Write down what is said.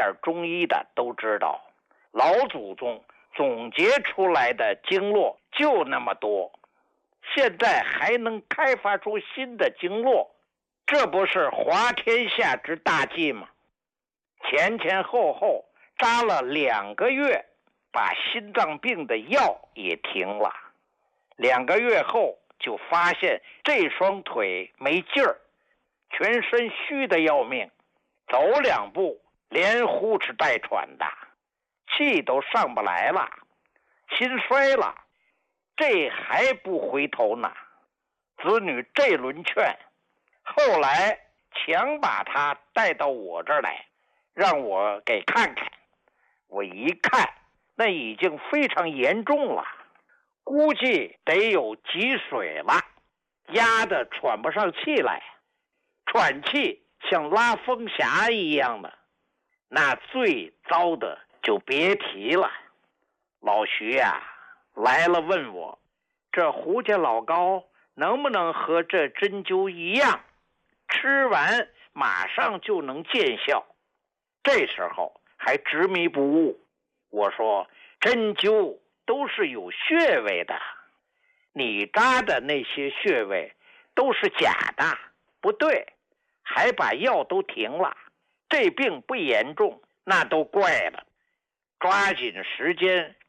点中医的都知道，老祖宗总结出来的经络就那么多，现在还能开发出新的经络，这不是滑天下之大计吗？前前后后扎了2个月，把心脏病的药也停了。2个月后就发现这双腿没劲儿，全身虚得要命，走2步连呼哧带喘的，气都上不来了，心衰了，这还不回头呢。子女这轮劝，后来强把他带到我这儿来，让我给看看。我一看，那已经非常严重了，估计得有积水了，压得喘不上气来，喘气像拉风匣一样的，那最糟的就别提了。老徐呀，来了问我，这胡家老膏能不能和这针灸一样，吃完马上就能见效？这时候还执迷不悟。我说针灸都是有穴位的，你扎的那些穴位都是假的，不对，还把药都停了，这病不严重那都怪了，抓紧时间